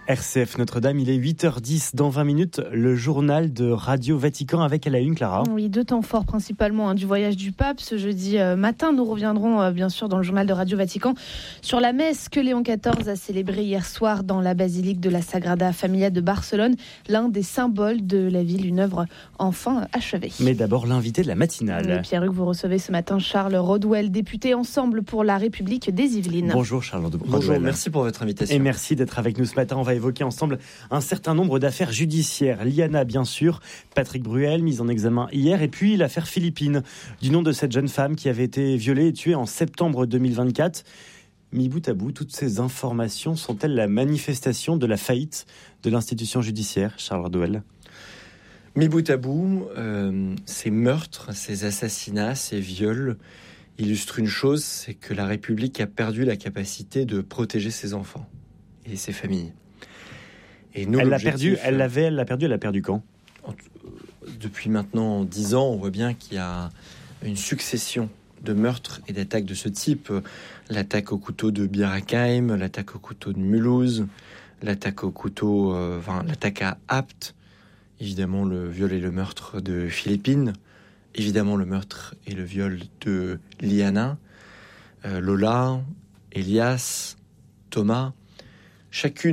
RCF Notre-Dame, il est 8h10. Dans 20 minutes, le journal de Radio Vatican avec à la une, Clara. Oui, deux temps forts principalement du voyage du pape. Ce jeudi matin, nous reviendrons bien sûr dans le journal de Radio Vatican sur la messe que Léon XIV a célébrée hier soir dans la basilique de la Sagrada Familia de Barcelone, l'un des symboles de la ville, une œuvre enfin achevée. Mais d'abord, l'invité de la matinale. Oui, Pierre-Hugues, vous recevez ce matin Charles Rodwell, député Ensemble pour la République des Yvelines. Bonjour Charles Rodwell. Bonjour, merci pour votre invitation. Et merci d'être avec nous ce matin. On va évoquer ensemble un certain nombre d'affaires judiciaires. Liana, bien sûr, Patrick Bruel, mis en examen hier, et puis l'affaire Philippine, du nom de cette jeune femme qui avait été violée et tuée en septembre 2024. Mis bout à bout, toutes ces informations sont-elles la manifestation de la faillite de l'institution judiciaire, Charles Rodwell ? Mis bout à bout, ces meurtres, ces assassinats, ces viols illustrent une chose, c'est que la République a perdu la capacité de protéger ses enfants et ses familles. Et nous, elle l'a perdu quand ? Depuis maintenant 10 ans, on voit bien qu'il y a une succession de meurtres et d'attaques de ce type. L'attaque au couteau de Bir Hakeim, l'attaque au couteau de Mulhouse, l'attaque à Apt, évidemment le viol et le meurtre de Philippine, évidemment le meurtre et le viol de Liana, Lola, Elias, Thomas. Chacun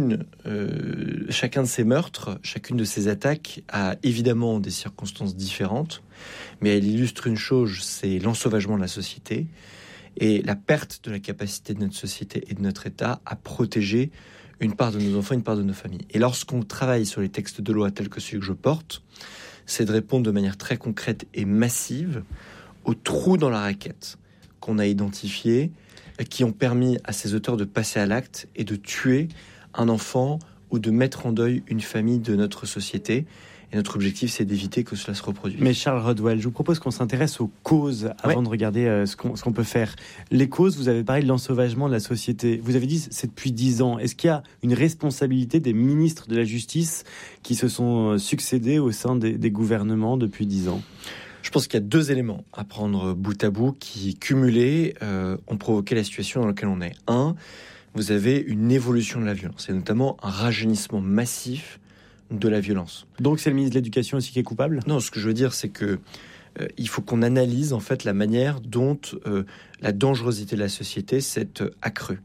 de ces meurtres, chacune de ces attaques a évidemment des circonstances différentes, mais elle illustre une chose, c'est l'ensauvagement de la société et la perte de la capacité de notre société et de notre État à protéger une part de nos enfants, une part de nos familles. Et lorsqu'on travaille sur les textes de loi tels que celui que je porte, c'est de répondre de manière très concrète et massive aux trous dans la raquette qu'on a identifiés, qui ont permis à ces auteurs de passer à l'acte et de tuer un enfant ou de mettre en deuil une famille de notre société. Et notre objectif, c'est d'éviter que cela se reproduise. Mais Charles Rodwell, je vous propose qu'on s'intéresse aux causes avant de regarder ce qu'on peut faire. Les causes, vous avez parlé de l'ensauvagement de la société. Vous avez dit c'est depuis 10 ans. Est-ce qu'il y a une responsabilité des ministres de la Justice qui se sont succédés au sein des gouvernements depuis 10 ans ? Je pense qu'il y a deux éléments à prendre bout à bout qui, cumulés, ont provoqué la situation dans laquelle on est. Un, vous avez une évolution de la violence, et notamment un rajeunissement massif de la violence. Donc c'est le ministre de l'Éducation aussi qui est coupable ? Non, ce que je veux dire, c'est que il faut qu'on analyse en fait la manière dont la dangerosité de la société s'est accrue.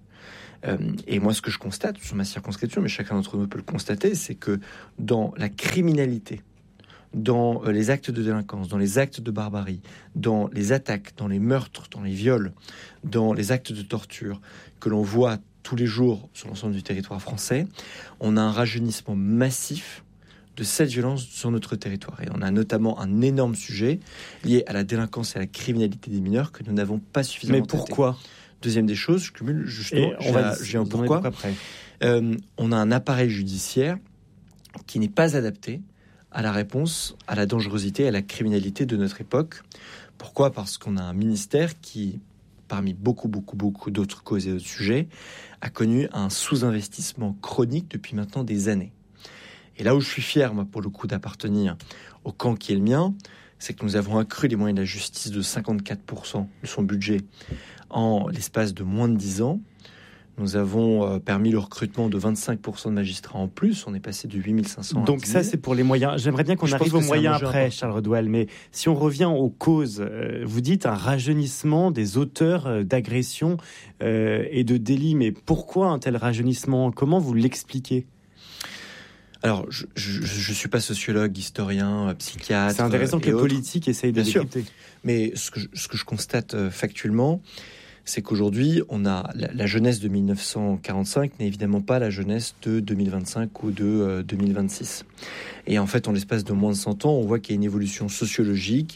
Et moi, ce que je constate sur ma circonscription, mais chacun d'entre nous peut le constater, c'est que dans la criminalité, dans les actes de délinquance, dans les actes de barbarie, dans les attaques, dans les meurtres, dans les viols, dans les actes de torture que l'on voit tous les jours sur l'ensemble du territoire français, on a un rajeunissement massif de cette violence sur notre territoire. Et on a notamment un énorme sujet lié à la délinquance et à la criminalité des mineurs que nous n'avons pas suffisamment traité. Mais pourquoi ? Deuxième des choses, je cumule justement, j'ai un pourquoi. On a un appareil judiciaire qui n'est pas adapté à la réponse à la dangerosité et à la criminalité de notre époque. Pourquoi ? Parce qu'on a un ministère qui, parmi beaucoup d'autres causes et d'autres sujets, a connu un sous-investissement chronique depuis maintenant des années. Et là où je suis fier, moi, pour le coup, d'appartenir au camp qui est le mien, c'est que nous avons accru les moyens de la justice de 54% de son budget en l'espace de moins de 10 ans. Nous avons permis le recrutement de 25% de magistrats en plus. On est passé de 8500 à 10 000. Donc ça, c'est pour les moyens. J'aimerais bien qu'on arrive aux moyens après, Charles Rodwell. Mais si on revient aux causes, vous dites un rajeunissement des auteurs d'agressions et de délits. Mais pourquoi un tel rajeunissement ? Comment vous l'expliquez ? Alors, je suis pas sociologue, historien, psychiatre. C'est intéressant que les politiques essayent de décrypter. Mais ce que je constate factuellement, c'est qu'aujourd'hui, on a la jeunesse de 1945 n'est évidemment pas la jeunesse de 2025 ou de 2026. Et en fait, en l'espace de moins de 100 ans, on voit qu'il y a une évolution sociologique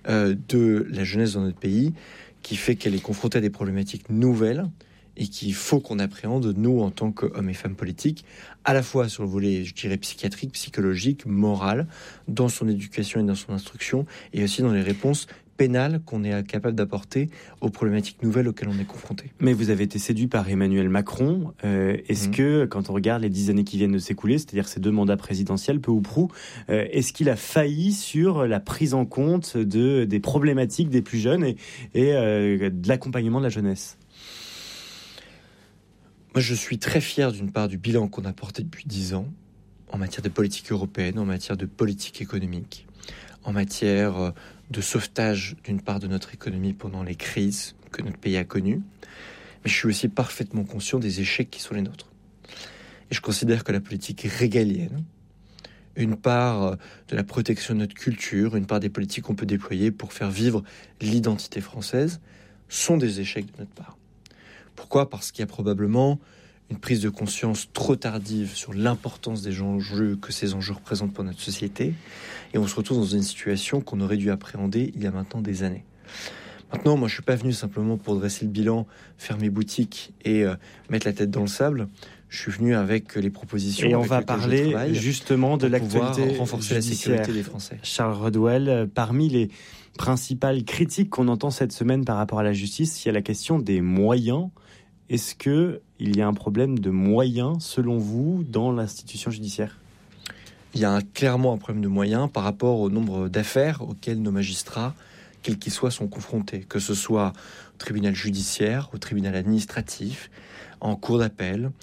de la jeunesse dans notre pays qui fait qu'elle est confrontée à des problématiques nouvelles et qu'il faut qu'on appréhende, nous, en tant qu'hommes et femmes politiques, à la fois sur le volet, je dirais, psychiatrique, psychologique, moral, dans son éducation et dans son instruction, et aussi dans les réponses pénales qu'on est capable d'apporter aux problématiques nouvelles auxquelles on est confronté. Mais vous avez été séduit par Emmanuel Macron. Est-ce que, quand on regarde les 10 années qui viennent de s'écouler, c'est-à-dire ces 2 mandats présidentiels, peu ou prou, est-ce qu'il a failli sur la prise en compte des problématiques des plus jeunes et de l'accompagnement de la jeunesse ? Moi, je suis très fier d'une part du bilan qu'on a porté depuis 10 ans en matière de politique européenne, en matière de politique économique, en matière de sauvetage d'une part de notre économie pendant les crises que notre pays a connues. Mais je suis aussi parfaitement conscient des échecs qui sont les nôtres. Et je considère que la politique régalienne, une part de la protection de notre culture, une part des politiques qu'on peut déployer pour faire vivre l'identité française, sont des échecs de notre part. Pourquoi ? Parce qu'il y a probablement une prise de conscience trop tardive sur l'importance des enjeux que ces enjeux représentent pour notre société, et on se retrouve dans une situation qu'on aurait dû appréhender il y a maintenant des années. Maintenant, moi, je suis pas venu simplement pour dresser le bilan, faire mes boutiques et mettre la tête dans le sable. Je suis venu avec les propositions. Et on va parler justement de l'actualité renforcer judiciaire. La sécurité des Français. Charles Rodwell, parmi les principales critiques qu'on entend cette semaine par rapport à la justice, il y a la question des moyens. Est-ce qu'il y a un problème de moyens, selon vous, dans l'institution judiciaire ? Il y a clairement un problème de moyens par rapport au nombre d'affaires auxquelles nos magistrats, quels qu'ils soient, sont confrontés, que ce soit au tribunal judiciaire, au tribunal administratif, en cour d'appel,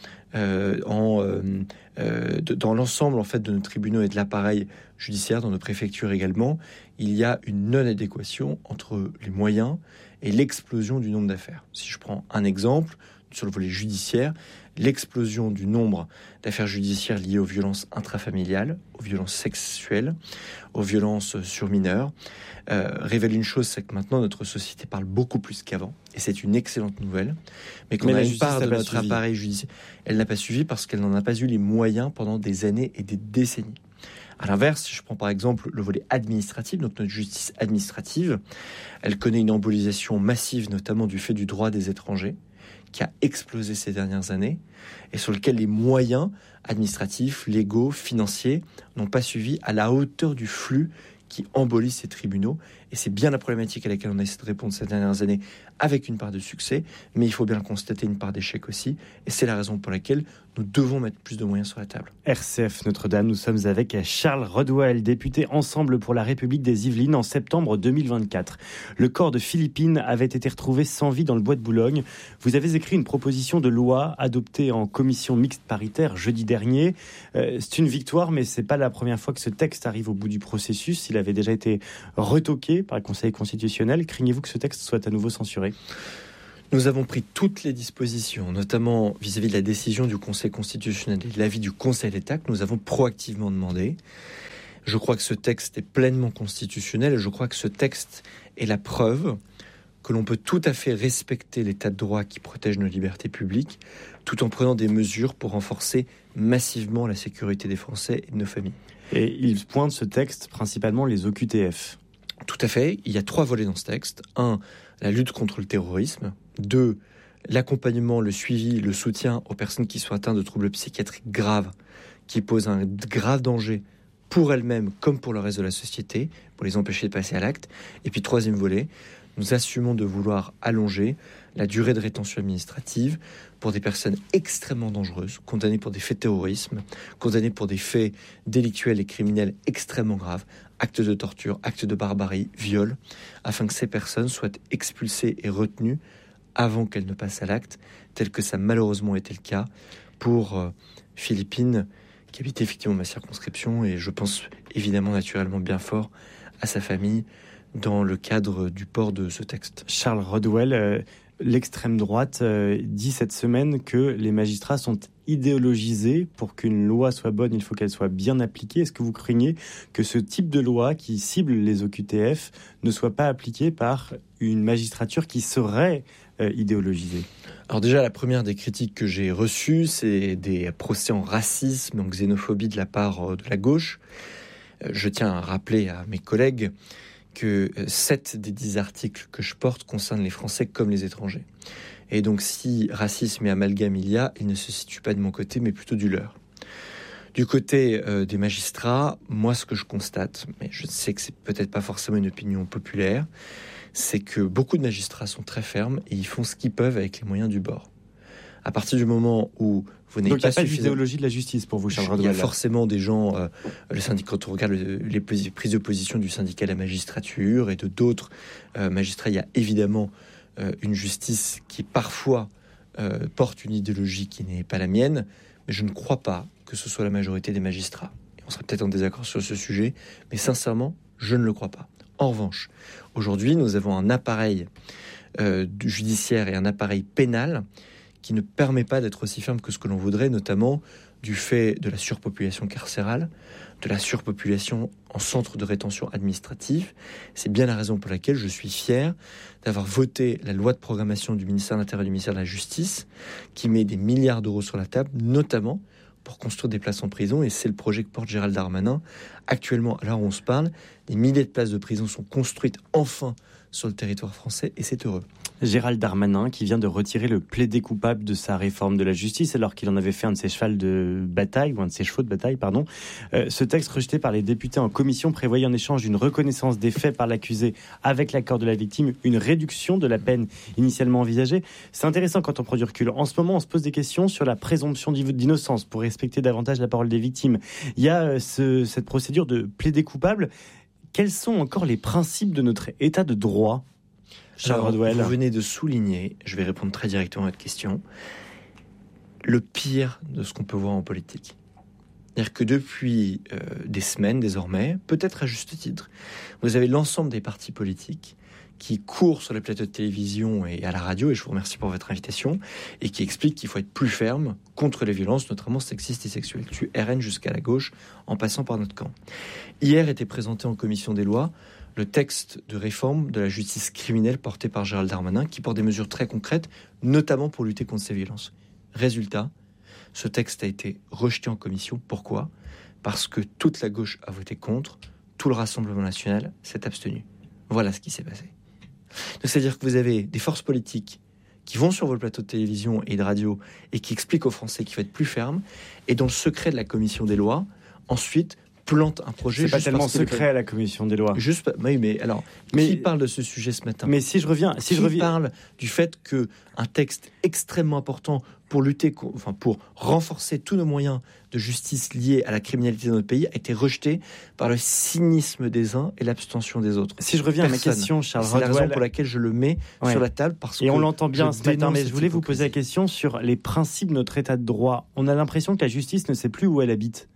dans l'ensemble en fait de nos tribunaux et de l'appareil judiciaire, dans nos préfectures également, il y a une non-adéquation entre les moyens et l'explosion du nombre d'affaires. Si je prends un exemple, sur le volet judiciaire, l'explosion du nombre d'affaires judiciaires liées aux violences intrafamiliales, aux violences sexuelles, aux violences sur mineurs, révèle une chose, c'est que maintenant notre société parle beaucoup plus qu'avant, et c'est une excellente nouvelle, mais qu'on a une part de notre appareil judiciaire, elle n'a pas suivi parce qu'elle n'en a pas eu les moyens pendant des années et des décennies. À l'inverse, si je prends par exemple le volet administratif, donc notre justice administrative, elle connaît une embolisation massive, notamment du fait du droit des étrangers, qui a explosé ces dernières années et sur lequel les moyens administratifs, légaux, financiers n'ont pas suivi à la hauteur du flux qui embolie ces tribunaux. Et c'est bien la problématique à laquelle on a essayé de répondre ces dernières années avec une part de succès, mais il faut bien le constater, une part d'échec aussi. Et c'est la raison pour laquelle nous devons mettre plus de moyens sur la table. RCF Notre-Dame, nous sommes avec Charles Rodwell, député Ensemble pour la République des Yvelines en septembre 2024. Le corps de Philippine avait été retrouvé sans vie dans le bois de Boulogne. Vous avez écrit une proposition de loi adoptée en commission mixte paritaire jeudi dernier. C'est une victoire, mais c'est pas la première fois que ce texte arrive au bout du processus. Il avait déjà été retoqué par le Conseil constitutionnel. Craignez-vous que ce texte soit à nouveau censuré ? Nous avons pris toutes les dispositions, notamment vis-à-vis de la décision du Conseil constitutionnel et de l'avis du Conseil d'État que nous avons proactivement demandé. Je crois que ce texte est pleinement constitutionnel et je crois que ce texte est la preuve que l'on peut tout à fait respecter l'état de droit qui protège nos libertés publiques tout en prenant des mesures pour renforcer massivement la sécurité des Français et de nos familles. Et il pointe ce texte principalement les OQTF. Tout à fait. Il y a 3 volets dans ce texte. 1, la lutte contre le terrorisme. 2, l'accompagnement, le suivi, le soutien aux personnes qui sont atteintes de troubles psychiatriques graves, qui posent un grave danger pour elles-mêmes comme pour le reste de la société, pour les empêcher de passer à l'acte. Et puis 3e volet, nous assumons de vouloir allonger la durée de rétention administrative pour des personnes extrêmement dangereuses, condamnées pour des faits de terrorisme, condamnées pour des faits délictuels et criminels extrêmement graves, actes de torture, actes de barbarie, viols, afin que ces personnes soient expulsées et retenues avant qu'elles ne passent à l'acte, tel que ça malheureusement été le cas pour Philippine, qui habitait effectivement ma circonscription, et je pense évidemment naturellement bien fort à sa famille dans le cadre du port de ce texte. Charles Rodwell, l'extrême droite dit cette semaine que les magistrats sont idéologisés. Pour qu'une loi soit bonne, il faut qu'elle soit bien appliquée. Est-ce que vous craignez que ce type de loi qui cible les OQTF ne soit pas appliqué par une magistrature qui serait idéologisée ? Alors déjà, la première des critiques que j'ai reçues, c'est des procès en racisme, en xénophobie de la part de la gauche. Je tiens à rappeler à mes collègues que 7 des 10 articles que je porte concernent les Français comme les étrangers. Et donc si racisme et amalgame il ne se situe pas de mon côté, mais plutôt du leur. Du côté des magistrats, moi ce que je constate, mais je sais que c'est peut-être pas forcément une opinion populaire, c'est que beaucoup de magistrats sont très fermes et ils font ce qu'ils peuvent avec les moyens du bord. À partir du moment où vous n'avez pas d'idéologie de la justice pour vous, Charles Rodwell. Il y a forcément des gens, le syndicat, quand on regarde les prises de position du syndicat de la magistrature et de d'autres magistrats, il y a évidemment une justice qui parfois porte une idéologie qui n'est pas la mienne, mais je ne crois pas que ce soit la majorité des magistrats. Et on serait peut-être en désaccord sur ce sujet, mais sincèrement, je ne le crois pas. En revanche, aujourd'hui, nous avons un appareil judiciaire et un appareil pénal qui ne permet pas d'être aussi ferme que ce que l'on voudrait, notamment du fait de la surpopulation carcérale, de la surpopulation en centre de rétention administrative. C'est bien la raison pour laquelle je suis fier d'avoir voté la loi de programmation du ministère de l'Intérieur et du ministère de la Justice, qui met des milliards d'euros sur la table, notamment pour construire des places en prison, et c'est le projet que porte Gérald Darmanin. Actuellement, à l'heure où on se parle, des milliers de places de prison sont construites enfin sur le territoire français, et c'est heureux. Gérald Darmanin qui vient de retirer le plaidé coupable de sa réforme de la justice alors qu'il en avait fait un de ses chevaux de bataille. Ce texte rejeté par les députés en commission prévoyait en échange d'une reconnaissance des faits par l'accusé avec l'accord de la victime une réduction de la peine initialement envisagée. C'est intéressant quand on prend du recul. En ce moment, on se pose des questions sur la présomption d'innocence pour respecter davantage la parole des victimes. Il y a cette procédure de plaidé coupable. Quels sont encore les principes de notre état de droit ? Charles Rodwell. Vous venez de souligner, je vais répondre très directement à votre question, le pire de ce qu'on peut voir en politique. C'est-à-dire que depuis des semaines désormais, peut-être à juste titre, vous avez l'ensemble des partis politiques qui courent sur les plateaux de télévision et à la radio, et je vous remercie pour votre invitation, et qui expliquent qu'il faut être plus ferme contre les violences, notamment sexistes et sexuelles, du RN jusqu'à la gauche, en passant par notre camp. Hier était présenté en commission des lois le texte de réforme de la justice criminelle porté par Gérald Darmanin, qui porte des mesures très concrètes, notamment pour lutter contre ces violences. Résultat, ce texte a été rejeté en commission. Pourquoi ? Parce que toute la gauche a voté contre, tout le Rassemblement national s'est abstenu. Voilà ce qui s'est passé. Donc, c'est-à-dire que vous avez des forces politiques qui vont sur vos plateaux de télévision et de radio et qui expliquent aux Français qu'il faut être plus ferme, et dans le secret de la commission des lois, ensuite plante un projet. C'est pas tellement secret à la commission des lois. Oui, mais alors, qui parle de ce sujet ce matin ? Mais si je reviens, parle du fait que un texte extrêmement important pour lutter, pour renforcer tous nos moyens de justice liés à la criminalité de notre pays a été rejeté par le cynisme des uns et l'abstention des autres. Si je reviens à ma question, Charles Rodwell, c'est la raison pour laquelle je le mets sur la table, parce et on l'entend bien ce matin. Mais je voulais vous poser la question sur les principes de notre état de droit. On a l'impression que la justice ne sait plus où elle habite.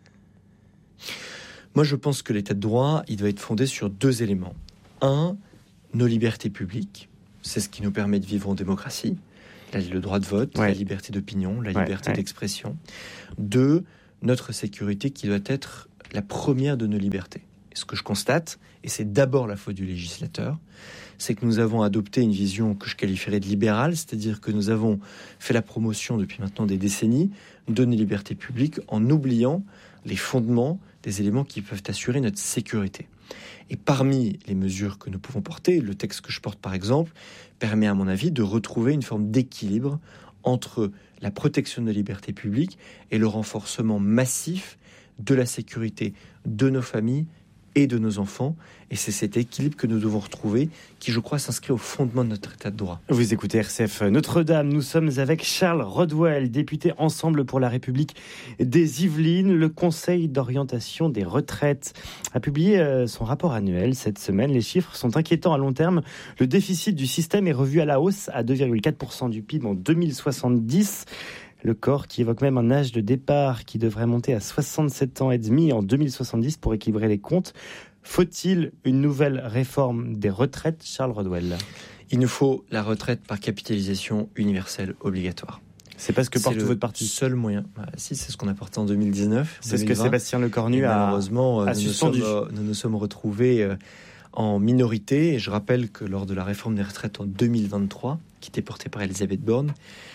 Moi, je pense que l'état de droit, il doit être fondé sur deux éléments. Un, nos libertés publiques. C'est ce qui nous permet de vivre en démocratie. Le droit de vote, la liberté d'opinion, la liberté d'expression. Deux, notre sécurité qui doit être la première de nos libertés. Et ce que je constate, et c'est d'abord la faute du législateur, c'est que nous avons adopté une vision que je qualifierais de libérale, c'est-à-dire que nous avons fait la promotion depuis maintenant des décennies de nos libertés publiques en oubliant les fondements des éléments qui peuvent assurer notre sécurité. Et parmi les mesures que nous pouvons porter, le texte que je porte par exemple, permet à mon avis de retrouver une forme d'équilibre entre la protection de la liberté publique et le renforcement massif de la sécurité de nos familles et de nos enfants. Et c'est cet équilibre que nous devons retrouver, qui, je crois, s'inscrit au fondement de notre état de droit. Vous écoutez RCF Notre-Dame. Nous sommes avec Charles Rodwell, député Ensemble pour la République des Yvelines. Le Conseil d'orientation des retraites a publié son rapport annuel cette semaine. Les chiffres sont inquiétants à long terme. Le déficit du système est revu à la hausse à 2,4% du PIB en 2070. Le corps qui évoque même un âge de départ qui devrait monter à 67 ans et demi en 2070 pour équilibrer les comptes. Faut-il une nouvelle réforme des retraites, Charles Rodwell ? Il nous faut la retraite par capitalisation universelle obligatoire. C'est pas ce que porte votre parti. C'est le seul moyen. Si, c'est ce qu'on a porté en 2019. C'est ce que Sébastien Lecornu a malheureusement suspendu. Nous nous sommes retrouvés en minorité. Et je rappelle que lors de la réforme des retraites en 2023, qui était portée par Elisabeth Borne,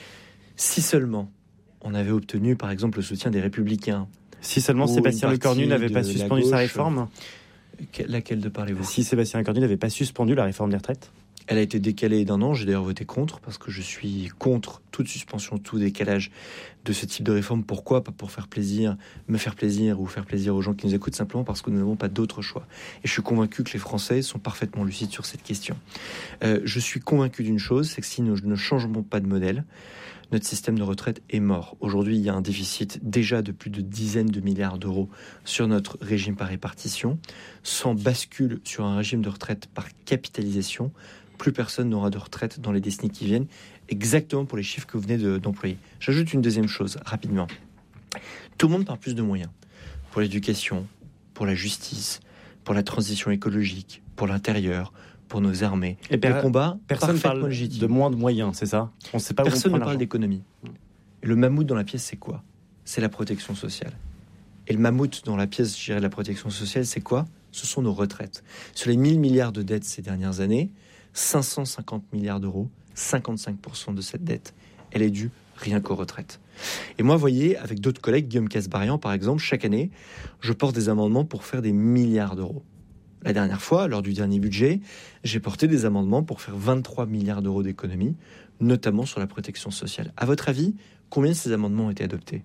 si seulement on avait obtenu, par exemple, le soutien des Républicains. Si seulement Sébastien Lecornu n'avait pas suspendu sa réforme. Laquelle de parlez-vous ? Si Sébastien Lecornu n'avait pas suspendu la réforme des retraites. Elle a été décalée d'un an. J'ai d'ailleurs voté contre, parce que je suis contre toute suspension, tout décalage de ce type de réforme. Pourquoi ? Pas pour me faire plaisir ou faire plaisir aux gens qui nous écoutent, simplement parce que nous n'avons pas d'autre choix. Et je suis convaincu que les Français sont parfaitement lucides sur cette question. Je suis convaincu d'une chose, c'est que si nous ne changeons pas de modèle, notre système de retraite est mort. Aujourd'hui, il y a un déficit déjà de plus de dizaines de milliards d'euros sur notre régime par répartition. Sans bascule sur un régime de retraite par capitalisation, plus personne n'aura de retraite dans les décennies qui viennent. exactement pour les chiffres que vous venez d'employer. J'ajoute une deuxième chose, rapidement. Tout le monde parle plus de moyens. Pour l'éducation, pour la justice, pour la transition écologique, pour l'intérieur, pour nos armées. Et le combat, personne parle légitime. de moins de moyens, c'est ça? On sait pas Personne où ne on prend parle l'argent. d'économie. Et le mammouth dans la pièce, c'est quoi? C'est la protection sociale. Et le mammouth dans la pièce, je dirais, de la protection sociale, c'est quoi? Ce sont nos retraites. Sur les 1000 milliards de dettes ces dernières années, 550 milliards d'euros, 55% de cette dette, elle est due rien qu'aux retraites. Et moi, vous voyez, avec d'autres collègues, Guillaume Kasbarian, par exemple, chaque année, je porte des amendements pour faire des milliards d'euros. La dernière fois, lors du dernier budget, j'ai porté des amendements pour faire 23 milliards d'euros d'économies, notamment sur la protection sociale. À votre avis, combien de ces amendements ont été adoptés?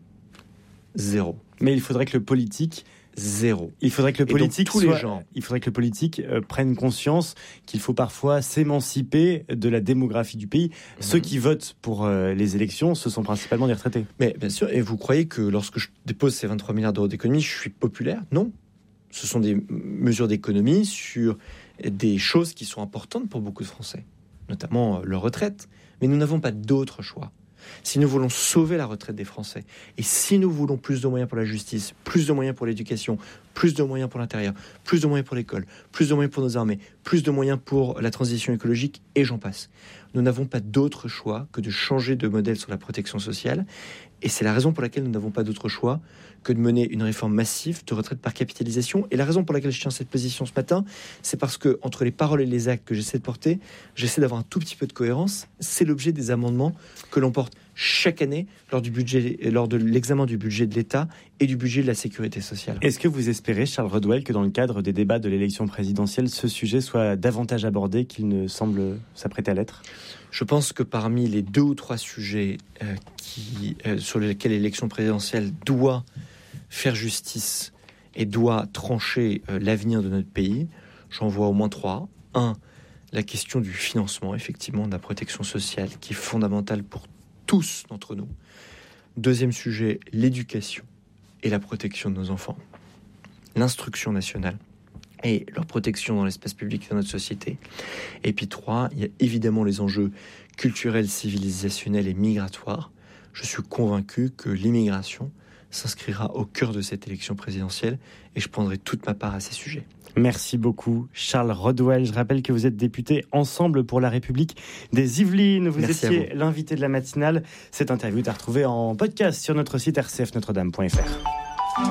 0. Mais il faudrait que le politique... 0. Il faudrait que le politique Il faudrait que le politique prenne conscience qu'il faut parfois s'émanciper de la démographie du pays. Ceux qui votent pour les élections, ce sont principalement des retraités. Mais bien sûr, et vous croyez que lorsque je dépose ces 23 milliards d'euros d'économie, je suis populaire? Non. Ce sont des mesures d'économie sur des choses qui sont importantes pour beaucoup de Français, notamment leur retraite. Mais nous n'avons pas d'autre choix. Si nous voulons sauver la retraite des Français, et si nous voulons plus de moyens pour la justice, plus de moyens pour l'éducation, plus de moyens pour l'intérieur, plus de moyens pour l'école, plus de moyens pour nos armées, plus de moyens pour la transition écologique, et j'en passe. Nous n'avons pas d'autre choix que de changer de modèle sur la protection sociale, et c'est la raison pour laquelle nous n'avons pas d'autre choix que de mener une réforme massive de retraite par capitalisation. Et la raison pour laquelle je tiens cette position ce matin, c'est parce que entre les paroles et les actes que j'essaie de porter, j'essaie d'avoir un tout petit peu de cohérence. C'est l'objet des amendements que l'on porte chaque année lors de l'examen du budget de l'État et du budget de la sécurité sociale. Est-ce que vous espérez, Charles Rodwell, que dans le cadre des débats de l'élection présidentielle, ce sujet soit davantage abordé qu'il ne semble s'apprêter à l'être? Je pense que parmi les 2 ou 3 sujets sur lesquels l'élection présidentielle doit faire justice et doit trancher l'avenir de notre pays, j'en vois au moins 3. 1, la question du financement, effectivement, de la protection sociale, qui est fondamentale pour tous d'entre nous. 2e sujet, l'éducation et la protection de nos enfants. L'instruction nationale et leur protection dans l'espace public de notre société. Et puis 3, il y a évidemment les enjeux culturels, civilisationnels et migratoires. Je suis convaincu que l'immigration s'inscrira au cœur de cette élection présidentielle et je prendrai toute ma part à ces sujets. Merci beaucoup, Charles Rodwell. Je rappelle que vous êtes député Ensemble pour la République des Yvelines. Vous étiez l'invité de la matinale. Cette interview est à retrouver en podcast sur notre site rcfnotredame.fr.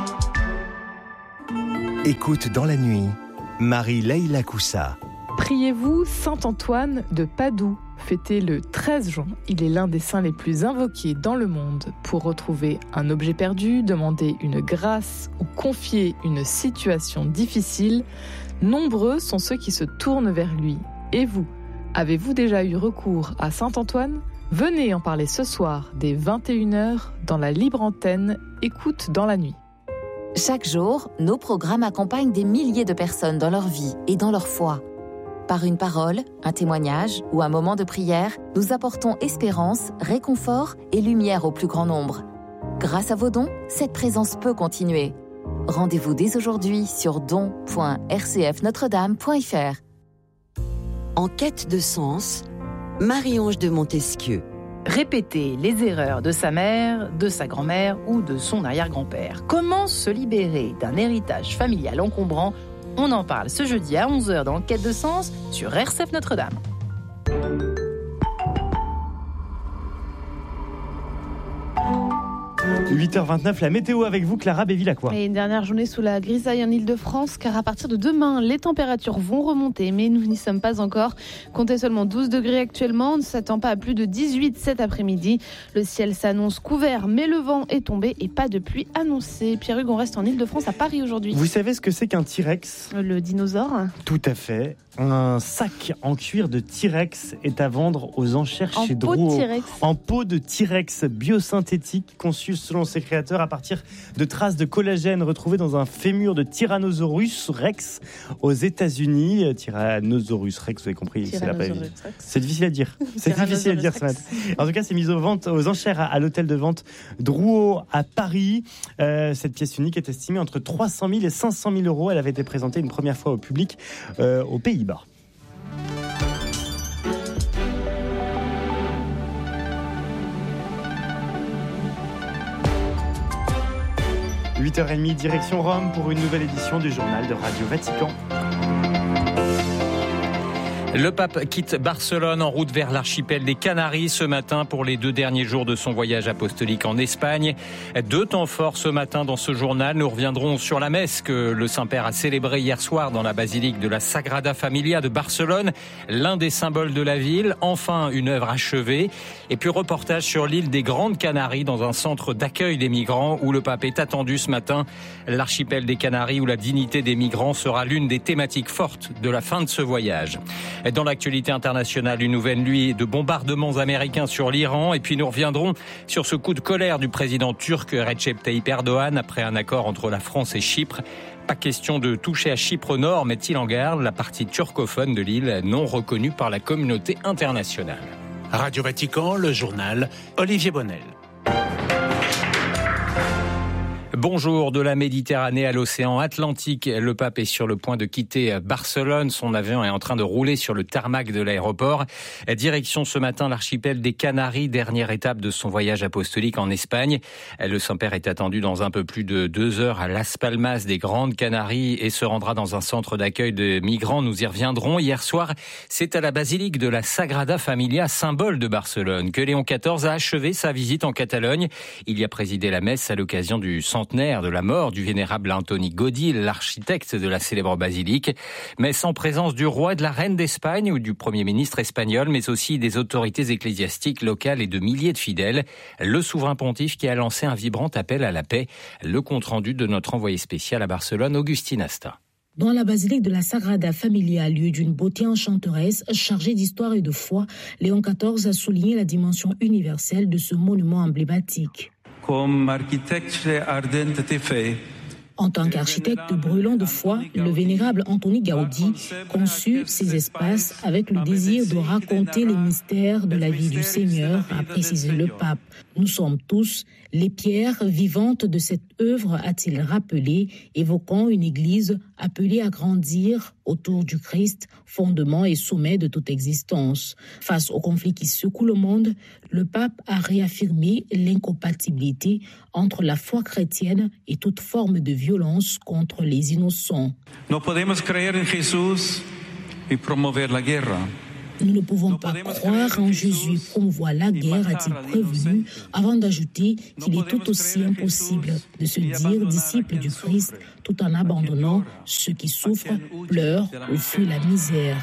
Écoute dans la nuit, Marie-Leila Coussa. Priez-vous Saint-Antoine de Padoue, fêté le 13 juin. Il est l'un des saints les plus invoqués dans le monde pour retrouver un objet perdu, demander une grâce ou confier une situation difficile. Nombreux sont ceux qui se tournent vers lui. Et vous, avez-vous déjà eu recours à Saint-Antoine ? Venez en parler ce soir dès 21h dans la libre antenne Écoute dans la nuit. Chaque jour, nos programmes accompagnent des milliers de personnes dans leur vie et dans leur foi. Par une parole, un témoignage ou un moment de prière, nous apportons espérance, réconfort et lumière au plus grand nombre. Grâce à vos dons, cette présence peut continuer. Rendez-vous dès aujourd'hui sur don.rcfnotredame.fr. En quête de sens, Marie-Ange de Montesquieu. Répéter les erreurs de sa mère, de sa grand-mère ou de son arrière-grand-père. Comment se libérer d'un héritage familial encombrant ? On en parle ce jeudi à 11h dans Quête de Sens sur RCF Notre-Dame. 8h29, la météo avec vous, Clara Béville-Lacroix. Et une dernière journée sous la grisaille en Ile-de-France, car à partir de demain, les températures vont remonter, mais nous n'y sommes pas encore. Comptez seulement 12 degrés actuellement, on ne s'attend pas à plus de 18 cet après-midi. Le ciel s'annonce couvert, mais le vent est tombé et pas de pluie annoncée. Pierre-Hugues, on reste en Ile-de-France, à Paris aujourd'hui. Vous savez ce que c'est qu'un T-Rex ? Le dinosaure ? Tout à fait. Un sac en cuir de T-Rex est à vendre aux enchères chez Drouot. En peau de T-Rex biosynthétique, conçu selon ses créateurs à partir de traces de collagène retrouvées dans un fémur de Tyrannosaurus Rex aux États-Unis. Tyrannosaurus Rex, vous avez compris, c'est difficile à dire. C'est difficile à dire ce matin. En tout cas, c'est mis aux enchères à l'hôtel de vente Drouot à Paris. Cette pièce unique est estimée entre 300 000 et 500 000 euros. Elle avait été présentée une première fois au public aux Pays-Bas. 8h30, direction Rome pour une nouvelle édition du journal de Radio Vatican. Le pape quitte Barcelone en route vers l'archipel des Canaries ce matin pour les 2 derniers jours de son voyage apostolique en Espagne. 2 temps forts ce matin dans ce journal. Nous reviendrons sur la messe que le Saint-Père a célébrée hier soir dans la basilique de la Sagrada Familia de Barcelone, l'un des symboles de la ville. Enfin, une œuvre achevée. Et puis reportage sur l'île des Grandes Canaries dans un centre d'accueil des migrants où le pape est attendu ce matin. L'archipel des Canaries où la dignité des migrants sera l'une des thématiques fortes de la fin de ce voyage. Dans l'actualité internationale, une nouvelle nuit de bombardements américains sur l'Iran. Et puis nous reviendrons sur ce coup de colère du président turc Recep Tayyip Erdogan après un accord entre la France et Chypre. Pas question de toucher à Chypre Nord, met-il en garde, la partie turcophone de l'île non reconnue par la communauté internationale. Radio Vatican, le journal Olivier Bonnel. Bonjour, de la Méditerranée à l'océan Atlantique. Le pape est sur le point de quitter Barcelone. Son avion est en train de rouler sur le tarmac de l'aéroport. Direction ce matin l'archipel des Canaries, dernière étape de son voyage apostolique en Espagne. Le Saint-Père est attendu dans un peu plus de 2 heures à Las Palmas des Grandes Canaries et se rendra dans un centre d'accueil de migrants. Nous y reviendrons. Hier soir, c'est à la basilique de la Sagrada Familia, symbole de Barcelone, que Léon XIV a achevé sa visite en Catalogne. Il y a présidé la messe à l'occasion du centenaire de la mort du vénérable Antoni Gaudí, l'architecte de la célèbre basilique, mais sans présence du roi et de la reine d'Espagne ou du Premier ministre espagnol, mais aussi des autorités ecclésiastiques locales et de milliers de fidèles. Le souverain pontife qui a lancé un vibrant appel à la paix. Le compte-rendu de notre envoyé spécial à Barcelone, Augustine Asta. Dans la basilique de la Sagrada Familia, lieu d'une beauté enchanteresse, chargée d'histoire et de foi, Léon XIV a souligné la dimension universelle de ce monument emblématique. En tant qu'architecte brûlant de foi, le vénérable Antoni Gaudí conçut ces espaces avec le désir de raconter les mystères de la vie du Seigneur, a précisé le pape. Nous sommes tous les pierres vivantes de cette œuvre, a-t-il rappelé, évoquant une église appelée à grandir autour du Christ, fondement et sommet de toute existence. Face aux conflits qui secouent le monde, le pape a réaffirmé l'incompatibilité entre la foi chrétienne et toute forme de violence contre les innocents. No podemos creer en Jesús y promover la guerra. Nous ne pouvons pas croire en Jésus et promouvoir la guerre, a-t-il prévenu, avant d'ajouter qu'il est tout aussi impossible de se dire disciple du Christ tout en abandonnant ceux qui souffrent, pleurent ou fuient la misère.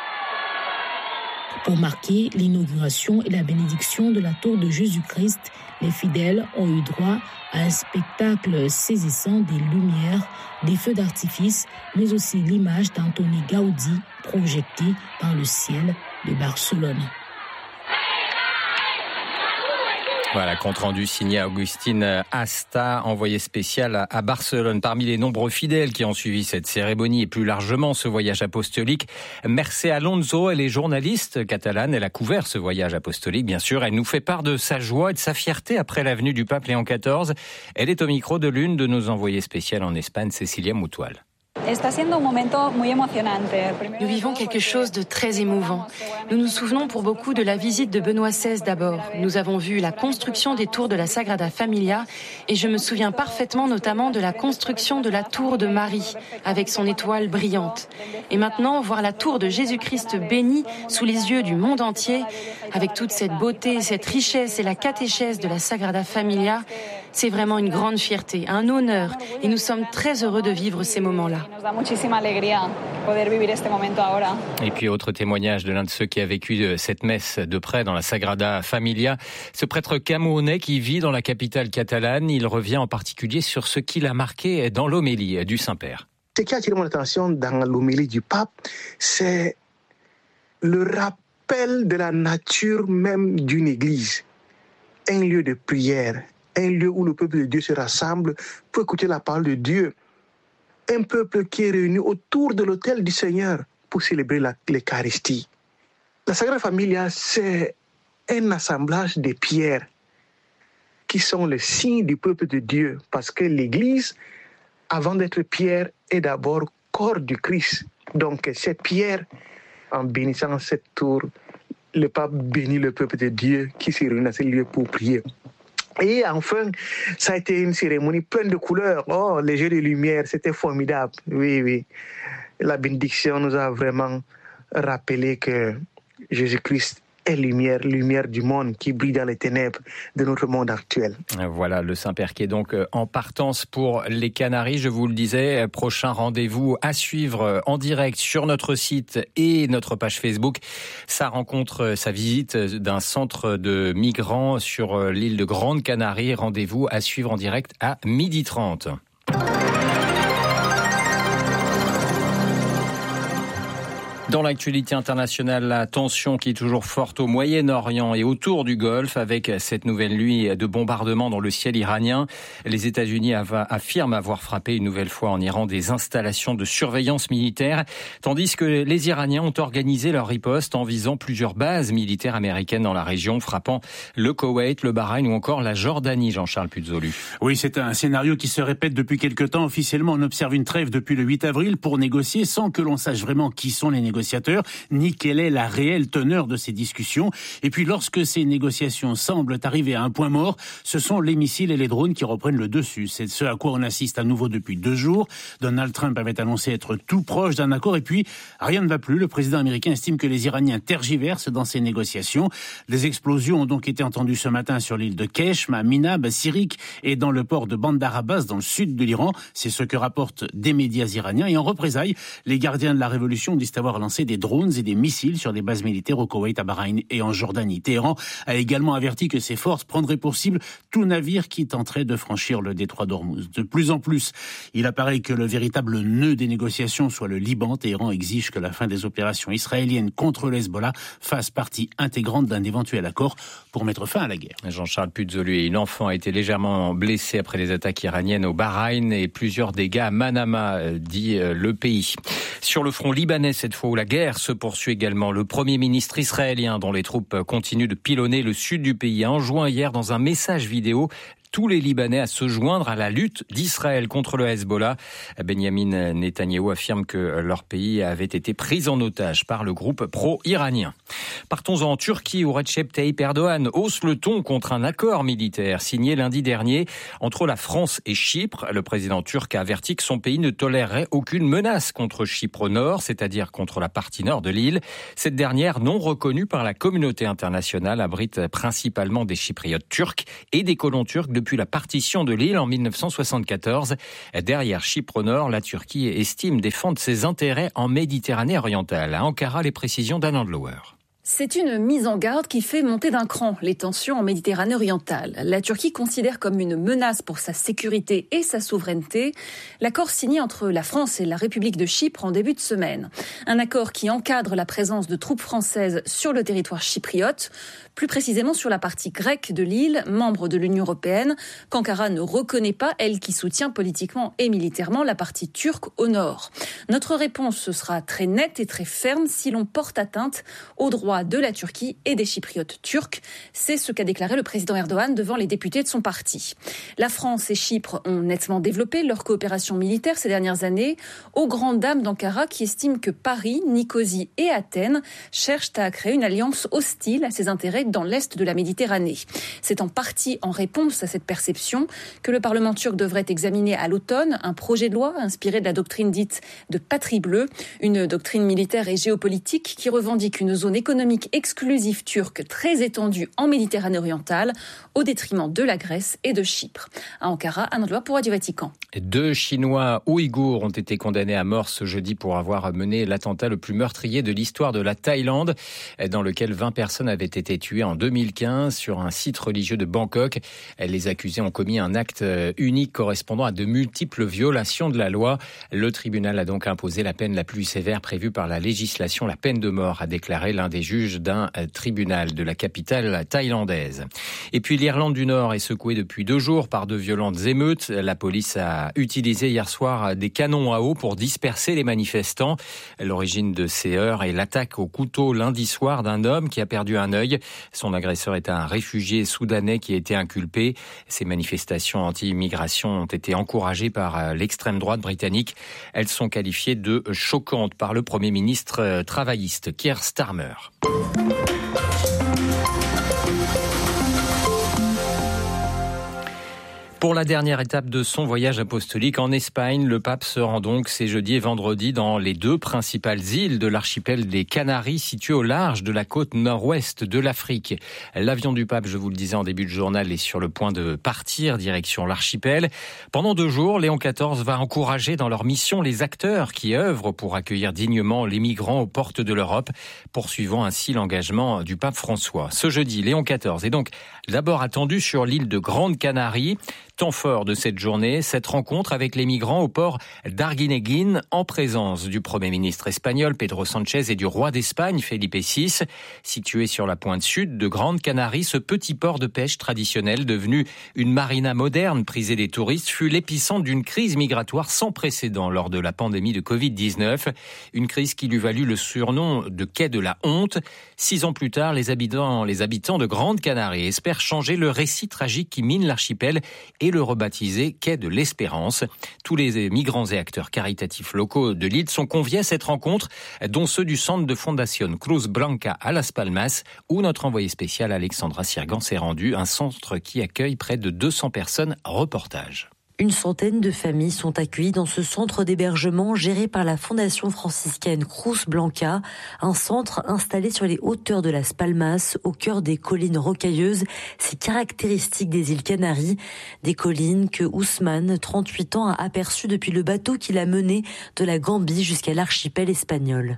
Pour marquer l'inauguration et la bénédiction de la tour de Jésus-Christ, les fidèles ont eu droit à un spectacle saisissant des lumières, des feux d'artifice, mais aussi l'image d'Antoni Gaudí projetée dans le ciel de Barcelone. Voilà, compte rendu signé Augustine Asta, envoyé spécial à Barcelone. Parmi les nombreux fidèles qui ont suivi cette cérémonie et plus largement ce voyage apostolique, Mercè Alonso, elle est journaliste catalane. Elle a couvert ce voyage apostolique, bien sûr. Elle nous fait part de sa joie et de sa fierté après la venue du pape Léon XIV. Elle est au micro de l'une de nos envoyées spéciales en Espagne, Cecilia Mutual. Nous vivons quelque chose de très émouvant. Nous nous souvenons pour beaucoup de la visite de Benoît XVI d'abord. Nous avons vu la construction des tours de la Sagrada Familia et je me souviens parfaitement notamment de la construction de la tour de Marie avec son étoile brillante. Et maintenant, voir la tour de Jésus-Christ béni sous les yeux du monde entier avec toute cette beauté, cette richesse et la catéchèse de la Sagrada Familia, c'est vraiment une grande fierté, un honneur et nous sommes très heureux de vivre ces moments-là. Et puis autre témoignage de l'un de ceux qui a vécu cette messe de près dans la Sagrada Familia, ce prêtre camerounais qui vit dans la capitale catalane. Il revient en particulier sur ce qui l'a marqué dans l'homélie du Saint-Père. Ce qui a attiré mon attention dans l'homélie du pape, c'est le rappel de la nature même d'une église, un lieu de prière, un lieu où le peuple de Dieu se rassemble pour écouter la parole de Dieu. Un peuple qui est réuni autour de l'autel du Seigneur pour célébrer l'Eucharistie. La Sagrada Familia, c'est un assemblage de pierres qui sont le signe du peuple de Dieu. Parce que l'Église, avant d'être pierre, est d'abord corps du Christ. Donc cette pierre, en bénissant cette tour, le pape bénit le peuple de Dieu qui se réunit à ce lieu pour prier. Et enfin, ça a été une cérémonie pleine de couleurs. Oh, les jeux de lumière, c'était formidable. Oui. La bénédiction nous a vraiment rappelé que Jésus-Christ est lumière du monde qui brille dans les ténèbres de notre monde actuel. Voilà, le Saint-Père qui est donc en partance pour les Canaries. Je vous le disais, prochain rendez-vous à suivre en direct sur notre site et notre page Facebook. Sa visite d'un centre de migrants sur l'île de Grande Canarie. Rendez-vous à suivre en direct à 12h30. Dans l'actualité internationale, la tension qui est toujours forte au Moyen-Orient et autour du Golfe avec cette nouvelle nuit de bombardements dans le ciel iranien. Les États-Unis affirment avoir frappé une nouvelle fois en Iran des installations de surveillance militaire, tandis que les Iraniens ont organisé leur riposte en visant plusieurs bases militaires américaines dans la région, frappant le Koweït, le Bahreïn ou encore la Jordanie, Jean-Charles Puzolu. Oui, c'est un scénario qui se répète depuis quelque temps. Officiellement, on observe une trêve depuis le 8 avril pour négocier sans que l'on sache vraiment qui sont les négociateurs, ni quelle est la réelle teneur de ces discussions. Et puis lorsque ces négociations semblent arriver à un point mort, ce sont les missiles et les drones qui reprennent le dessus. C'est ce à quoi on assiste à nouveau depuis 2 jours. Donald Trump avait annoncé être tout proche d'un accord et puis rien ne va plus. Le président américain estime que les Iraniens tergiversent dans ces négociations. Des explosions ont donc été entendues ce matin sur l'île de Keshm, à Minab, à Sirik et dans le port de Bandar Abbas dans le sud de l'Iran. C'est ce que rapportent des médias iraniens. Et en représailles, les gardiens de la révolution disent avoir lancé des drones et des missiles sur des bases militaires au Koweït, à Bahreïn et en Jordanie. Téhéran a également averti que ses forces prendraient pour cible tout navire qui tenterait de franchir le détroit d'Ormuz. De plus en plus, il apparaît que le véritable nœud des négociations soit le Liban. Téhéran exige que la fin des opérations israéliennes contre le Hezbollah fasse partie intégrante d'un éventuel accord pour mettre fin à la guerre. Jean-Charles Puzolu, une enfant a été légèrement blessée après les attaques iraniennes au Bahreïn et plusieurs dégâts à Manama, dit le pays. Sur le front libanais, cette fois où la guerre se poursuit également, le Premier ministre israélien, dont les troupes continuent de pilonner le sud du pays, a enjoint hier dans un message vidéo tous les Libanais à se joindre à la lutte d'Israël contre le Hezbollah. Benjamin Netanyahou affirme que leur pays avait été pris en otage par le groupe pro-iranien. Partons en Turquie où Recep Tayyip Erdogan hausse le ton contre un accord militaire signé lundi dernier entre la France et Chypre. Le président turc a averti que son pays ne tolérerait aucune menace contre Chypre au nord, c'est-à-dire contre la partie nord de l'île. Cette dernière, non reconnue par la communauté internationale, abrite principalement des Chypriotes turcs et des colons turcs depuis la partition de l'île en 1974. Derrière Chypre au nord, la Turquie estime défendre ses intérêts en Méditerranée orientale. À Ankara, les précisions d'Anand Lower. C'est une mise en garde qui fait monter d'un cran les tensions en Méditerranée orientale. La Turquie considère comme une menace pour sa sécurité et sa souveraineté l'accord signé entre la France et la République de Chypre en début de semaine. Un accord qui encadre la présence de troupes françaises sur le territoire chypriote, plus précisément sur la partie grecque de l'île, membre de l'Union européenne, qu'Ankara ne reconnaît pas, elle qui soutient politiquement et militairement la partie turque au nord. Notre réponse sera très nette et très ferme si l'on porte atteinte aux droits de la Turquie et des Chypriotes turcs. C'est ce qu'a déclaré le président Erdogan devant les députés de son parti. La France et Chypre ont nettement développé leur coopération militaire ces dernières années, aux grandes dames d'Ankara qui estiment que Paris, Nicosie et Athènes cherchent à créer une alliance hostile à ses intérêts dans l'est de la Méditerranée. C'est en partie en réponse à cette perception que le Parlement turc devrait examiner à l'automne un projet de loi inspiré de la doctrine dite de patrie bleue, une doctrine militaire et géopolitique qui revendique une zone économique exclusive turque très étendue en Méditerranée orientale au détriment de la Grèce et de Chypre. À Ankara, un endroit pour Radio Vatican. 2 Chinois ouïghours ont été condamnés à mort ce jeudi pour avoir mené l'attentat le plus meurtrier de l'histoire de la Thaïlande, dans lequel 20 personnes avaient été tuées en 2015 sur un site religieux de Bangkok. Les accusés ont commis un acte unique correspondant à de multiples violations de la loi. Le tribunal a donc imposé la peine la plus sévère prévue par la législation, la peine de mort, a déclaré l'un des juges d'un tribunal de la capitale thaïlandaise. Et puis l'Irlande du Nord est secouée depuis 2 jours par de violentes émeutes. La police a utilisé hier soir des canons à eau pour disperser les manifestants. L'origine de ces heurts est l'attaque au couteau lundi soir d'un homme qui a perdu un œil. Son agresseur est un réfugié soudanais qui a été inculpé. Ces manifestations anti-immigration ont été encouragées par l'extrême droite britannique. Elles sont qualifiées de choquantes par le Premier ministre travailliste Keir Starmer. Pour la dernière étape de son voyage apostolique en Espagne, le pape se rend donc ces jeudi et vendredi dans les 2 principales îles de l'archipel des Canaries, situées au large de la côte nord-ouest de l'Afrique. L'avion du pape, je vous le disais en début de journal, est sur le point de partir direction l'archipel. Pendant 2 jours, Léon XIV va encourager dans leur mission les acteurs qui œuvrent pour accueillir dignement les migrants aux portes de l'Europe, poursuivant ainsi l'engagement du pape François. Ce jeudi, Léon XIV est donc d'abord attendu sur l'île de Grande Canarie. Temps fort de cette journée, cette rencontre avec les migrants au port d'Arguineguín en présence du Premier ministre espagnol Pedro Sánchez et du roi d'Espagne Felipe VI. Situé sur la pointe sud de Grande Canarie, ce petit port de pêche traditionnel devenu une marina moderne prisée des touristes fut l'épicentre d'une crise migratoire sans précédent lors de la pandémie de Covid-19. Une crise qui lui valut le surnom de quai de la honte. 6 ans plus tard, les habitants de Grande Canarie espèrent changer le récit tragique qui mine l'archipel et le rebaptiser quai de l'Espérance. Tous les migrants et acteurs caritatifs locaux de l'île sont conviés à cette rencontre, dont ceux du centre de Fundación Cruz Blanca à Las Palmas, où notre envoyé spécial Alexandra Sirgan s'est rendu, un centre qui accueille près de 200 personnes. Reportage. Une centaine de familles sont accueillies dans ce centre d'hébergement géré par la Fondation franciscaine Cruz Blanca, un centre installé sur les hauteurs de Las Palmas, au cœur des collines rocailleuses, si caractéristiques des îles Canaries, des collines que Ousmane, 38 ans, a aperçues depuis le bateau qui l'a mené de la Gambie jusqu'à l'archipel espagnol.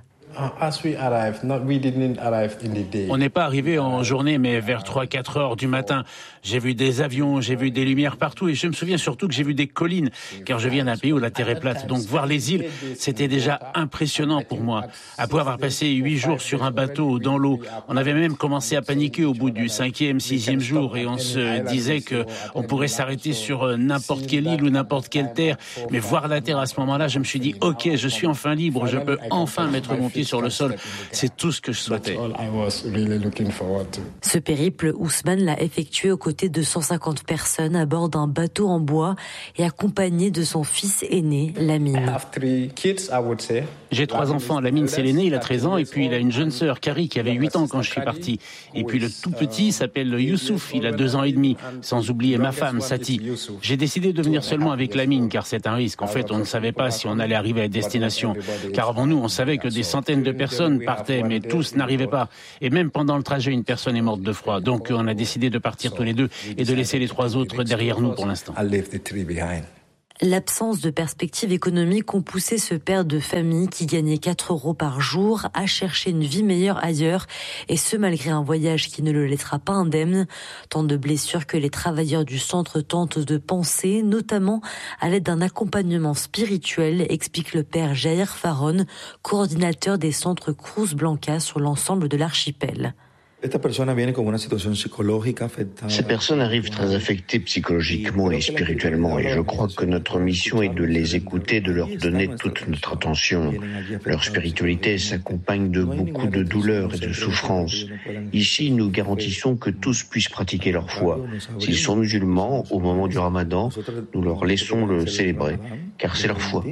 On n'est pas arrivé en journée, mais vers 3-4 heures du matin. J'ai vu des avions, j'ai vu des lumières partout et je me souviens surtout que j'ai vu des collines, car je viens d'un pays où la terre est plate. Donc voir les îles, c'était déjà impressionnant pour moi. Après avoir passé 8 jours sur un bateau dans l'eau, on avait même commencé à paniquer au bout du 5e, 6e jour et on se disait qu'on pourrait s'arrêter sur n'importe quelle île ou n'importe quelle terre. Mais voir la terre à ce moment-là, je me suis dit, ok, je suis enfin libre, je peux enfin mettre mon pied sur le sol. C'est tout ce que je souhaitais. Ce périple, Ousmane l'a effectué aux côtés de 150 personnes à bord d'un bateau en bois et accompagné de son fils aîné, Lamine. J'ai 3 enfants. Lamine, c'est l'aîné, il a 13 ans, et puis il a une jeune sœur, Carrie, qui avait 8 ans quand je suis parti. Et puis le tout petit s'appelle Youssouf, il a 2 ans et demi, sans oublier ma femme, Sati. J'ai décidé de venir seulement avec Lamine, car c'est un risque. En fait, on ne savait pas si on allait arriver à destination. Car avant nous, on savait que des centaines de personnes partaient, mais tous n'arrivaient pas. Et même pendant le trajet, une personne est morte de froid. Donc on a décidé de partir tous les 2 et de laisser les 3 autres derrière nous pour l'instant. L'absence de perspectives économiques ont poussé ce père de famille qui gagnait 4 € par jour à chercher une vie meilleure ailleurs, et ce malgré un voyage qui ne le laissera pas indemne. Tant de blessures que les travailleurs du centre tentent de panser, notamment à l'aide d'un accompagnement spirituel, explique le père Jair Faron, coordinateur des centres Cruz Blanca sur l'ensemble de l'archipel. Ces personnes arrivent très affectées psychologiquement et spirituellement, et je crois que notre mission est de les écouter, de leur donner toute notre attention. Leur spiritualité s'accompagne de beaucoup de douleurs et de souffrances. Ici, nous garantissons que tous puissent pratiquer leur foi. S'ils sont musulmans, au moment du Ramadan, nous leur laissons le célébrer, car c'est leur foi.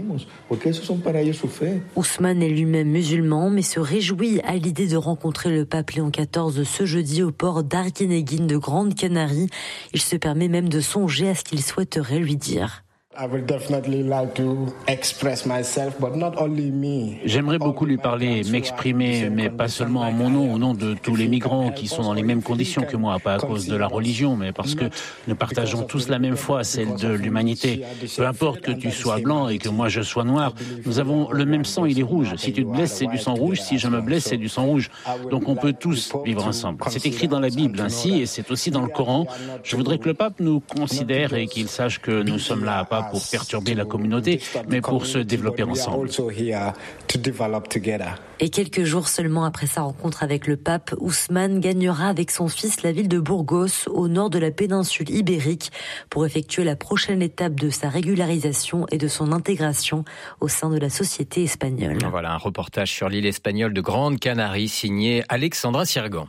Ousmane est lui-même musulman, mais se réjouit à l'idée de rencontrer le pape Léon XIV ce jeudi au port d'Arguineguín de Grande Canarie. Il se permet même de songer à ce qu'il souhaiterait lui dire. J'aimerais beaucoup lui parler, m'exprimer, mais pas seulement en mon nom, au nom de tous les migrants qui sont dans les mêmes conditions que moi, pas à cause de la religion, mais parce que nous partageons tous la même foi, celle de l'humanité. Peu importe que tu sois blanc et que moi je sois noir, nous avons le même sang, il est rouge. Si tu te blesses, c'est du sang rouge, si je me blesse, c'est du sang rouge. Donc on peut tous vivre ensemble. C'est écrit dans la Bible ainsi, et c'est aussi dans le Coran. Je voudrais que le pape nous considère et qu'il sache que nous sommes là, pas pour perturber la communauté, mais pour se développer ensemble. Et quelques jours seulement après sa rencontre avec le pape, Ousmane gagnera avec son fils la ville de Burgos, au nord de la péninsule ibérique, pour effectuer la prochaine étape de sa régularisation et de son intégration au sein de la société espagnole. Voilà un reportage sur l'île espagnole de Grande Canarie, signé Alexandra Sirgan.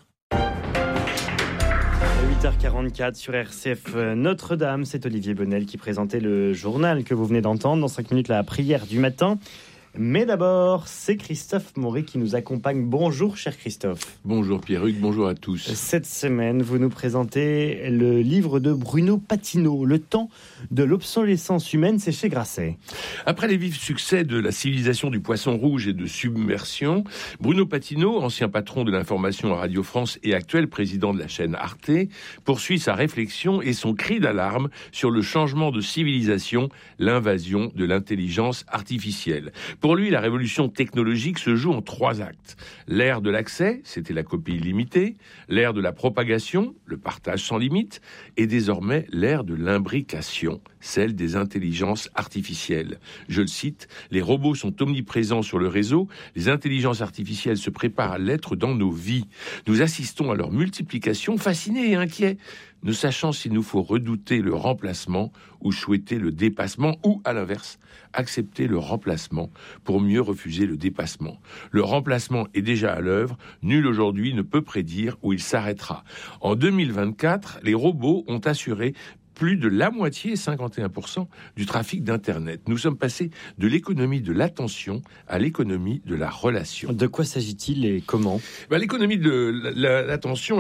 8h44 sur RCF Notre-Dame, c'est Olivier Bonnel qui présentait le journal que vous venez d'entendre. Dans 5 minutes, la prière du matin. Mais d'abord, c'est Christophe Maury qui nous accompagne. Bonjour, cher Christophe. Bonjour Pierre-Hugues, bonjour à tous. Cette semaine, vous nous présentez le livre de Bruno Patinaud, Le temps de l'obsolescence humaine, c'est chez Grasset. Après les vifs succès de La civilisation du poisson rouge et de Submersion, Bruno Patinaud, ancien patron de l'information à Radio France et actuel président de la chaîne Arte, poursuit sa réflexion et son cri d'alarme sur le changement de civilisation, l'invasion de l'intelligence artificielle. Pour lui, la révolution technologique se joue en 3 actes. L'ère de l'accès, c'était la copie illimitée, l'ère de la propagation, le partage sans limite, et désormais l'ère de l'imbrication, celle des intelligences artificielles. Je le cite, « Les robots sont omniprésents sur le réseau, les intelligences artificielles se préparent à l'être dans nos vies. Nous assistons à leur multiplication, fascinés et inquiets, ne sachant s'il nous faut redouter le remplacement ou souhaiter le dépassement, ou à l'inverse, accepter le remplacement pour mieux refuser le dépassement. Le remplacement est déjà à l'œuvre, nul aujourd'hui ne peut prédire où il s'arrêtera. En 2024, les robots ont assuré plus de la moitié, 51%, du trafic d'Internet. Nous sommes passés de l'économie de l'attention à l'économie de la relation. De quoi s'agit-il et comment ? L'économie de l'attention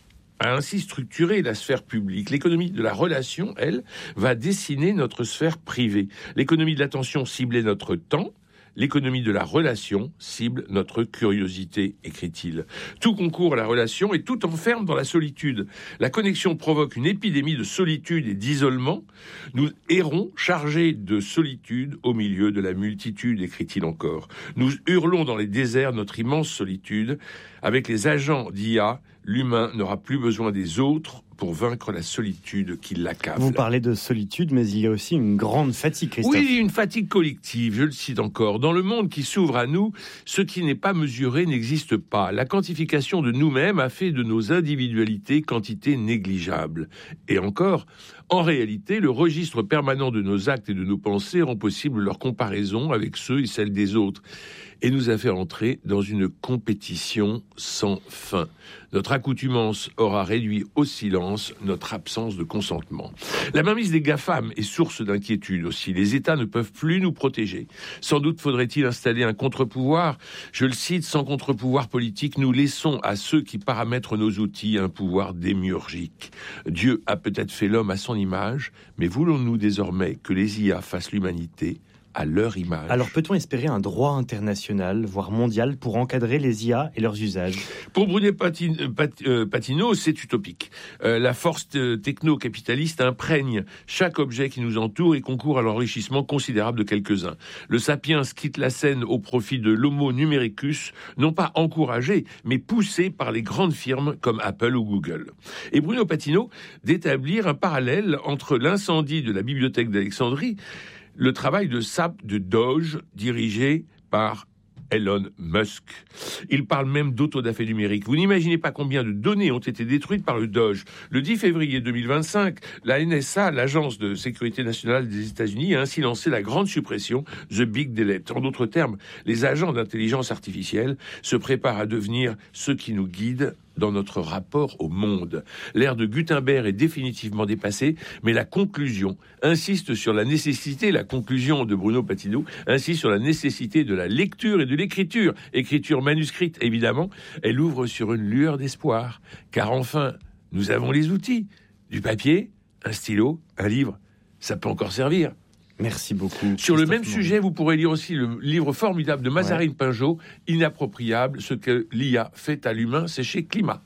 a ainsi structuré la sphère publique. L'économie de la relation, elle, va dessiner notre sphère privée. L'économie de l'attention ciblait notre temps. L'économie de la relation cible notre curiosité, écrit-il. Tout concourt à la relation et tout enferme dans la solitude. La connexion provoque une épidémie de solitude et d'isolement. Nous errons chargés de solitude au milieu de la multitude, écrit-il encore. Nous hurlons dans les déserts notre immense solitude. Avec les agents d'IA, l'humain n'aura plus besoin des autres pour vaincre la solitude qui l'accable. Vous parlez de solitude, mais il y a aussi une grande fatigue, Christophe. Oui, une fatigue collective, je le cite encore. Dans le monde qui s'ouvre à nous, ce qui n'est pas mesuré n'existe pas. La quantification de nous-mêmes a fait de nos individualités quantité négligeable. Et encore, en réalité, le registre permanent de nos actes et de nos pensées rend possible leur comparaison avec ceux et celles des autres, et nous a fait entrer dans une compétition sans fin. Notre accoutumance aura réduit au silence notre absence de consentement. La mainmise des GAFAM est source d'inquiétude aussi. Les États ne peuvent plus nous protéger. Sans doute faudrait-il installer un contre-pouvoir. Je le cite, sans contre-pouvoir politique, nous laissons à ceux qui paramètrent nos outils un pouvoir démiurgique. Dieu a peut-être fait l'homme à son image, mais voulons-nous désormais que les IA fassent l'humanité à leur image? Alors peut-on espérer un droit international, voire mondial, pour encadrer les IA et leurs usages? Pour Bruno Patinaud, c'est utopique. La force techno-capitaliste imprègne chaque objet qui nous entoure et concourt à l'enrichissement considérable de quelques-uns. Le sapiens quitte la scène au profit de l'homo numericus, non pas encouragé, mais poussé par les grandes firmes comme Apple ou Google. Et Bruno Patinaud d'établir un parallèle entre l'incendie de la bibliothèque d'Alexandrie, le travail de SAP de Doge, dirigé par Elon Musk. Il parle même d'autodafé numérique. Vous n'imaginez pas combien de données ont été détruites par le Doge. Le 10 février 2025, la NSA, l'Agence de sécurité nationale des États-Unis, a ainsi lancé la grande suppression, The Big Delete. En d'autres termes, les agents d'intelligence artificielle se préparent à devenir ceux qui nous guident dans notre rapport au monde. L'ère de Gutenberg est définitivement dépassée, mais la conclusion insiste sur la nécessité, la conclusion de Bruno Patinaud insiste sur la nécessité de la lecture et de l'écriture. Écriture manuscrite, évidemment, elle ouvre sur une lueur d'espoir, car enfin, nous avons les outils. Du papier, un stylo, un livre, ça peut encore servir. Merci beaucoup. Sur le même sujet, vous pourrez lire aussi le livre formidable de Mazarine Pinjot, Inappropriable, ce que l'IA fait à l'humain, c'est chez Climat.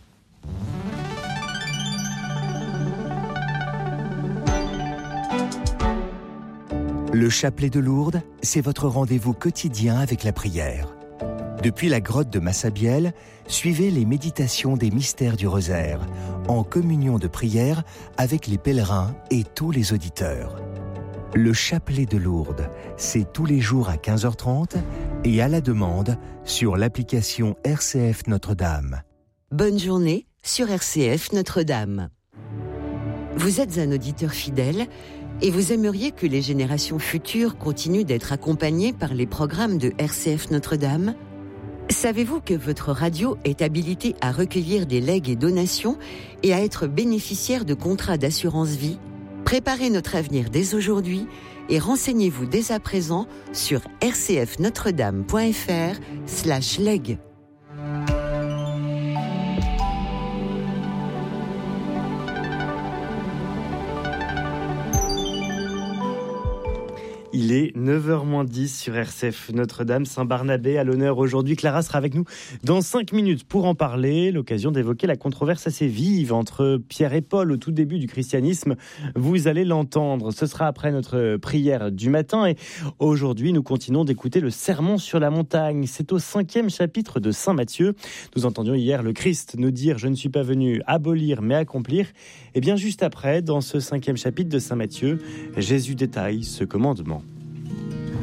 Le chapelet de Lourdes, c'est votre rendez-vous quotidien avec la prière. Depuis la grotte de Massabielle, suivez les méditations des mystères du rosaire, en communion de prière avec les pèlerins et tous les auditeurs. Le chapelet de Lourdes, c'est tous les jours à 15h30 et à la demande sur l'application RCF Notre-Dame. Bonne journée sur RCF Notre-Dame. Vous êtes un auditeur fidèle et vous aimeriez que les générations futures continuent d'être accompagnées par les programmes de RCF Notre-Dame ? Savez-vous que votre radio est habilitée à recueillir des legs et donations et à être bénéficiaire de contrats d'assurance vie ? Préparez notre avenir dès aujourd'hui et renseignez-vous dès à présent sur rcfnotredame.fr/leg. Il est 9h-10 sur RCF Notre-Dame Saint-Barnabé à l'honneur aujourd'hui. Clara sera avec nous dans 5 minutes pour en parler. L'occasion d'évoquer la controverse assez vive entre Pierre et Paul au tout début du christianisme. Vous allez l'entendre. Ce sera après notre prière du matin. Et aujourd'hui, nous continuons d'écouter le Sermon sur la montagne. C'est au 5e chapitre de Saint Matthieu. Nous entendions hier le Christ nous dire « Je ne suis pas venu abolir mais accomplir ». Et bien juste après, dans ce 5e chapitre de Saint Matthieu, Jésus détaille ce commandement.